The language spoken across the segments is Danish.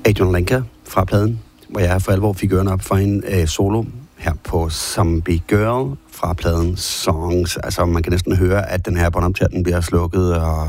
Adrian Lenker fra pladen, hvor jeg for alvor fik ørerne op for en solo her på Zombie Girl fra pladen Songs. Altså man kan næsten høre, at den her båndoptager, den bliver slukket, og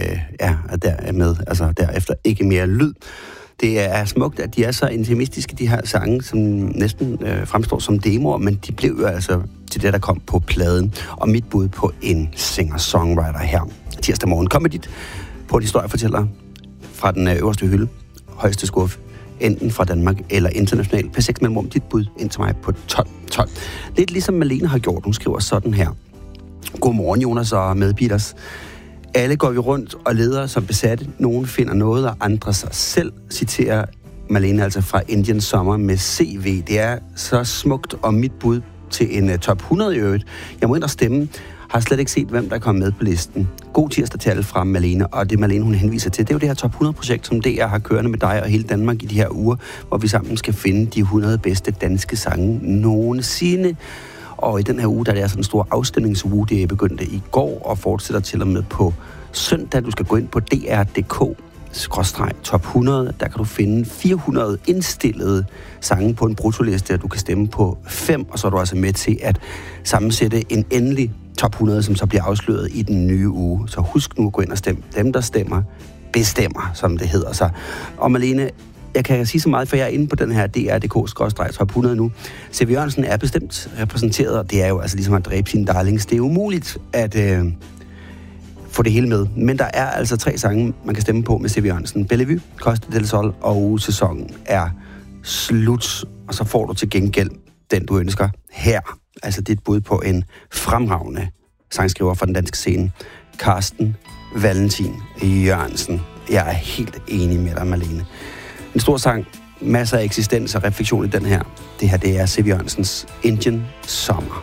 derefter ikke mere lyd. Det er smukt, at de er så intimistiske, de her sange, som næsten fremstår som demoer, men de blev jo altså til det, der kom på pladen. Og mit bud på en singer-songwriter her tirsdag morgen. Kom med dit på et historiefortæller fra den øverste hylde, højeste skuffe, enten fra Danmark eller internationalt. P6 mellemrum, dit bud ind til mig på 12. Lidt ligesom Malene har gjort. Hun skriver sådan her. Godmorgen, Jonas og medbeaters. Alle går vi rundt og leder som besatte. Nogen finder noget, og andre sig selv, citerer Malene altså fra Indian Summer med CV. Det er så smukt, og mit bud til en top 100 i øvrigt. Jeg må ind og stemme. Har slet ikke set, hvem der er kommet med på listen. God tirsdag til alle fra Malene, og det Malene, hun henviser til, det er jo det her top 100-projekt, som DR har kørende med dig og hele Danmark i de her uger, hvor vi sammen skal finde de 100 bedste danske sange nogensinde. Og i den her uge, der er det altså en stor afstemningsuge, det begyndte i går og fortsætter til og med på søndag. Du skal gå ind på dr.dk/top 100. Der kan du finde 400 indstillede sange på en bruttoliste, og du kan stemme på 5, og så er du altså med til at sammensætte en endelig top 100, som så bliver afsløret i den nye uge. Så husk nu at gå ind og stemme. Dem, der stemmer, bestemmer, som det hedder sig. Og Malene, jeg kan sige så meget, for jeg er inde på den her dr.dk/top 100 nu. C.V. Jørgensen er bestemt repræsenteret, og det er jo altså ligesom at dræbe sine darlings. Det er umuligt at få det hele med. Men der er altså 3 sange, man kan stemme på med C.V. Jørgensen. Bellevue, Costa del Sol og Sæsonen er slut. Og så får du til gengæld den, du ønsker her. Altså dit bud på en fremragende sangskriver fra den danske scene. Carsten Valentin Jørgensen. Jeg er helt enig med dig, Malene. En stor sang, masser af eksistens og refleksion i den her. Det her, det er C.V. Jørgensens Indian Summer.